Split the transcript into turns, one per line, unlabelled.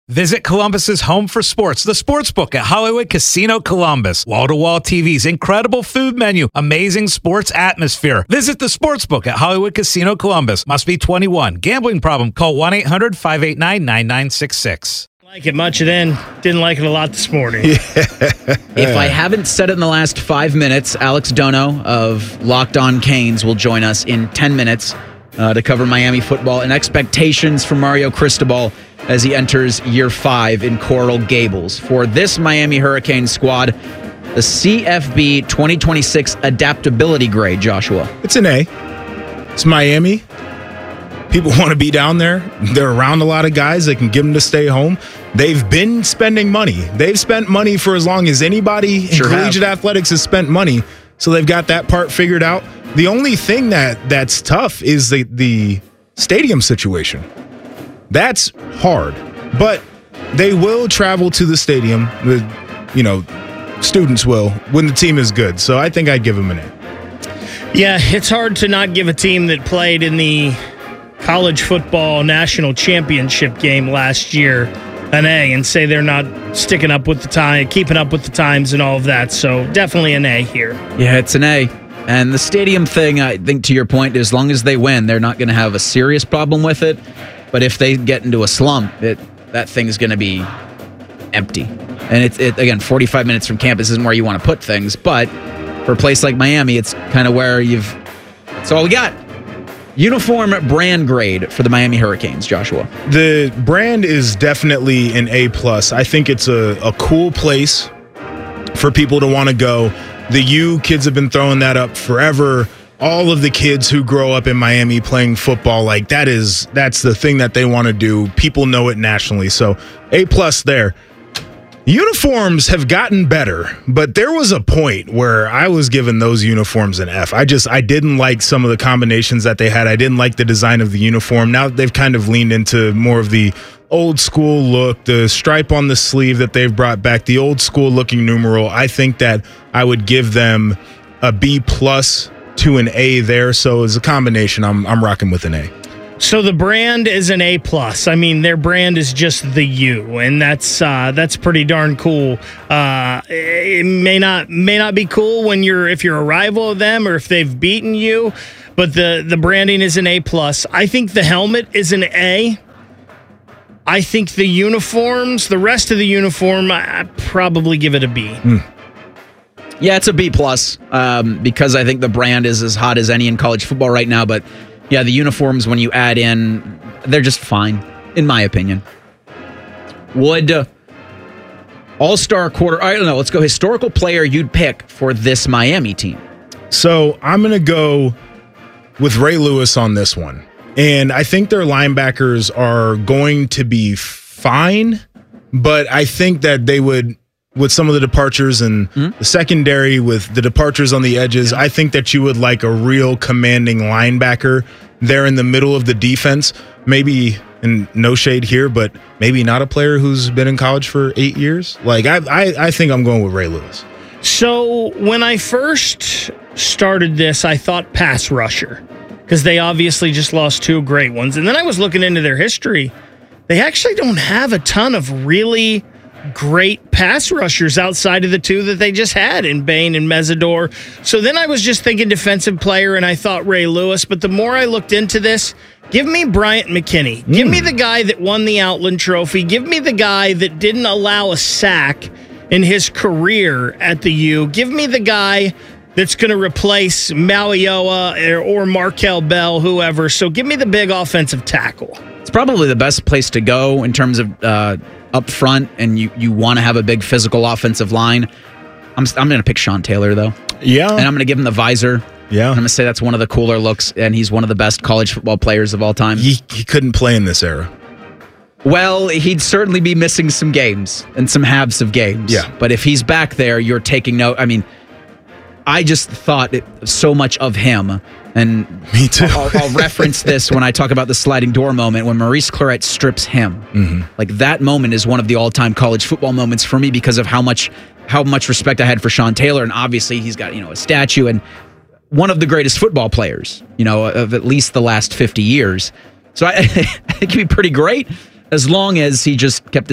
Visit Columbus's home for sports, the Sportsbook at Hollywood Casino Columbus. Wall-to-wall TVs, incredible food menu, amazing sports atmosphere. Visit the Sportsbook at Hollywood Casino Columbus. Must be 21. Gambling problem? Call 1-800-589-9966.
Like it much then. Didn't like it a lot this morning.
If I haven't said it in the last 5 minutes, Alex Dono of Locked On Canes will join us in 10 minutes to cover Miami football and expectations for Mario Cristobal as he enters year 5 in Coral Gables. For this Miami Hurricane squad, the CFB 2026 adaptability grade, Joshua.
It's an A. It's Miami. People want to be down there. They're around a lot of guys that can give them to stay home. They've been spending money. They've spent money for as long as anybody in collegiate athletics has spent money. So they've got that part figured out. The only thing that's tough is the stadium situation. That's hard. But they will travel to the stadium. Students will when the team is good. So I think I'd give them an A.
Yeah, it's hard to not give a team that played in the college football national championship game last year an A and say they're not sticking up with the time, keeping up with the times and all of that. So definitely an A here. Yeah,
it's an A. And the stadium thing, I think to your point, as long as they win, they're not going to have a serious problem with it. But if they get into a slump, that thing's going to be empty. And it again, 45 minutes from campus isn't where you want to put things. But for a place like Miami, it's kind of where it's all we got. Uniform brand grade for the Miami Hurricanes, Joshua.
The brand is definitely an A+. I think it's a cool place for people to want to go. The U kids have been throwing that up forever. All of the kids who grow up in Miami playing football, that's the thing that they want to do. People know it nationally. So A+ there. Uniforms have gotten better, but there was a point where I was giving those uniforms an F. I didn't like some of the combinations that they had. I didn't like the design of the uniform. Now they've kind of leaned into more of the old school look, the stripe on the sleeve that they've brought back, the old school looking numeral. I think that I would give them a B+ to an A there. So as a combination, I'm rocking with an A.
So the brand is an A+. I mean, their brand is just the U, and that's pretty darn cool. It may not be cool if you're a rival of them or if they've beaten you, but the branding is an A+. I think the helmet is an A. I think the uniforms, the rest of the uniform, I'd probably give it a B.
Yeah, it's a B+, because I think the brand is as hot as any in college football right now, but yeah, the uniforms, when you add in, they're just fine, in my opinion. Would all-star quarter... I don't know, let's go historical player you'd pick for this Miami team.
So I'm going to go with Ray Lewis on this one. And I think their linebackers are going to be fine, but I think that they would... with some of the departures and the secondary, with the departures on the edges, I think that you would like a real commanding linebacker there in the middle of the defense. Maybe, and no shade here, but maybe not a player who's been in college for 8 years. I think I'm going with Ray Lewis.
So when I first started this, I thought pass rusher, because they obviously just lost 2 great ones. And then I was looking into their history. They actually don't have a ton of really great pass rushers outside of the 2 that they just had in Bain and Mesidor. So then I was just thinking defensive player, and I thought Ray Lewis. But the more I looked into this, give me Bryant McKinney. Give me the guy that won the Outland Trophy. Give me the guy that didn't allow a sack in his career at the U. Give me the guy that's going to replace Malioa or Markel Bell, whoever. So give me the big offensive tackle.
It's probably the best place to go in terms of up front, and you want to have a big physical offensive line. I'm going to pick Sean Taylor, though.
Yeah.
And I'm going to give him the visor.
Yeah.
I'm going to say that's one of the cooler looks, and he's one of the best college football players of all time.
He couldn't play in this era.
Well, he'd certainly be missing some games and some halves of games.
Yeah.
But if he's back there, you're taking note. I mean, I just thought so much of him. And
me too.
I'll reference this when I talk about the sliding door moment when Maurice Clarett strips him.
Mm-hmm.
Like, that moment is one of the all-time college football moments for me because of how much respect I had for Sean Taylor. And obviously he's got, a statue and one of the greatest football players, of at least the last 50 years. So I think he'd be pretty great as long as he just kept